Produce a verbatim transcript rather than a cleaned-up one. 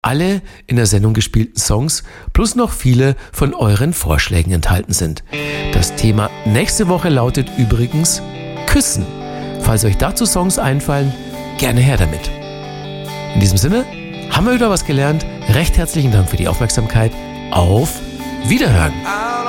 alle in der Sendung gespielten Songs plus noch viele von euren Vorschlägen enthalten sind. Das Thema nächste Woche lautet übrigens Küssen. Falls euch dazu Songs einfallen, gerne her damit. In diesem Sinne, haben wir wieder was gelernt. Recht herzlichen Dank für die Aufmerksamkeit. Auf Wiederhören.